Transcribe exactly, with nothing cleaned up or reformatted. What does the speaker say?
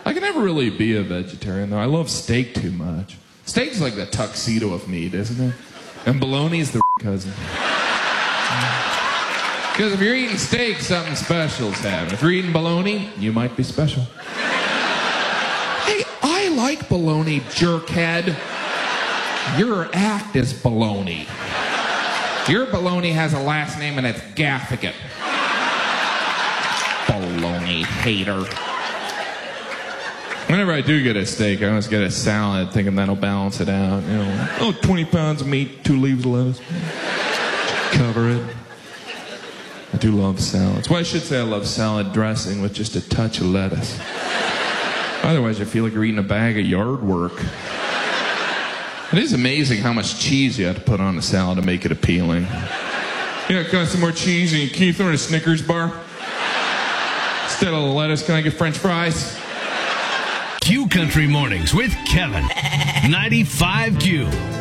I can never really be a vegetarian, though. I love steak too much. Steak's like the tuxedo of meat, isn't it? And bologna's the cousin. Because if you're eating steak, something special's happening. If you're eating bologna, you might be special. Hey, I like bologna, jerkhead. Your act is baloney. Your baloney has a last name and it's Gaffigan. Baloney hater. Whenever I do get a steak, I always get a salad thinking that'll balance it out. You know, oh, twenty pounds of meat, two leaves of lettuce. Cover it. I do love salads. Well, I should say I love salad dressing with just a touch of lettuce. Otherwise, I feel like you're eating a bag of yard work. It is amazing how much cheese you have to put on a salad to make it appealing. Yeah, got some more cheese, and can you throw in a Snickers bar? Instead of lettuce, can I get French fries? Q Country Mornings with Kevin. ninety-five Q.